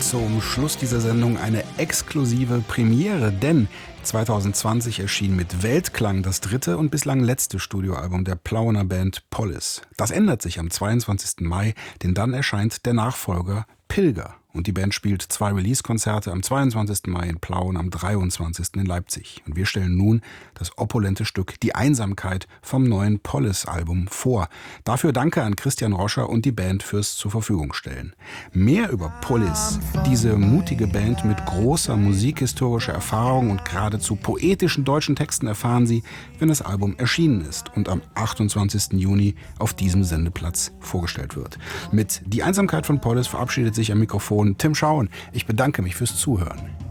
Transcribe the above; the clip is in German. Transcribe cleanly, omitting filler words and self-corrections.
zum Schluss dieser Sendung eine exklusive Premiere, denn 2020 erschien mit Weltklang das dritte und bislang letzte Studioalbum der Plauener Band Polis. Das ändert sich am 22. Mai, denn dann erscheint der Nachfolger Pilger. Und die Band spielt 2 Release-Konzerte am 22. Mai in Plauen, am 23. in Leipzig. Und wir stellen nun das opulente Stück Die Einsamkeit vom neuen Polis-Album vor. Dafür danke an Christian Roscher und die Band fürs zur Verfügung stellen. Mehr über Polis, diese mutige Band mit großer musikhistorischer Erfahrung und geradezu poetischen deutschen Texten, erfahren Sie, wenn das Album erschienen ist und am 28. Juni auf diesem Sendeplatz vorgestellt wird. Mit Die Einsamkeit von Polis verabschiedet sich am Mikrofon Tim Schauen. Ich bedanke mich fürs Zuhören.